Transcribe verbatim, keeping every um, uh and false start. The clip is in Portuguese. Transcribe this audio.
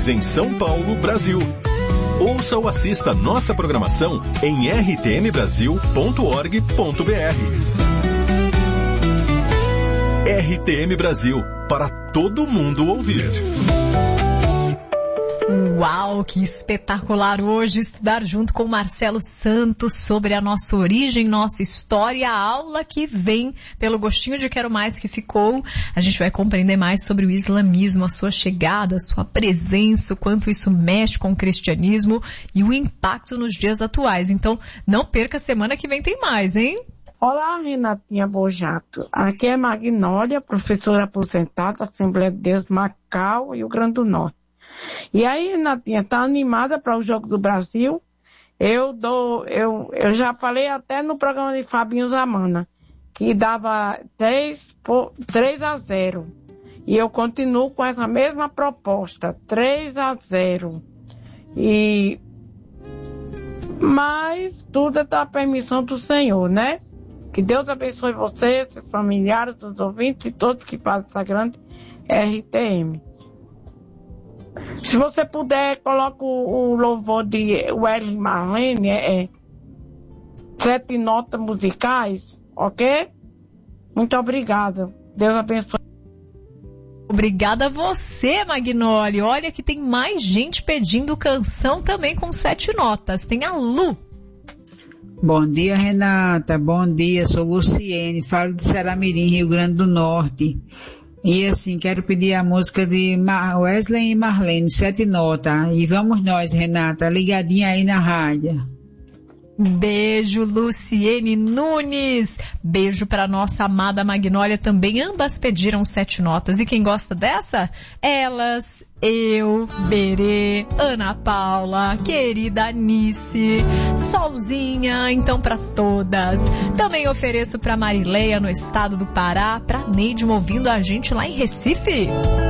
em São Paulo, Brasil. Ouça ou assista nossa programação em r t m brasil ponto org ponto b r. R T M Brasil, para todo mundo ouvir. Uau, que espetacular hoje estudar junto com Marcelo Santos sobre a nossa origem, nossa história, a aula que vem pelo gostinho de quero mais que ficou. A gente vai compreender mais sobre o islamismo, a sua chegada, a sua presença, o quanto isso mexe com o cristianismo e o impacto nos dias atuais. Então, não perca, a semana que vem tem mais, hein? Olá, Renatinha Bojato. Aqui é Magnólia, professora aposentada, Assembleia de Deus, Macau, Rio Grande do Norte. E aí, Renatinha, tá animada para o Jogo do Brasil? Eu dou, eu, eu já falei até no programa de Fabinho Zamana, que dava três a zero. E eu continuo com essa mesma proposta, três a zero. E, mas tudo é da permissão do Senhor, né? Que Deus abençoe você, seus familiares, os ouvintes e todos que fazem essa grande R T M. Se você puder, coloca o, o louvor de Welly Marlene, é, é, sete notas musicais, ok? Muito obrigada. Deus abençoe. Obrigada a você, Magnólia. Olha que tem mais gente pedindo canção também com sete notas. Tem a Lu. Bom dia, Renata. Bom dia, sou Luciene, falo de Ceramirim, Rio Grande do Norte. E assim, quero pedir a música de Wesley e Marlene, sete notas. E vamos nós, Renata, ligadinha aí na rádio. Beijo, Luciene Nunes. Beijo para nossa amada Magnólia também. Ambas pediram sete notas. E quem gosta dessa? Elas, eu, Berê, Ana Paula, querida Anice, Solzinha, então para todas. Também ofereço para Marileia no estado do Pará, para Neide ouvindo a gente lá em Recife.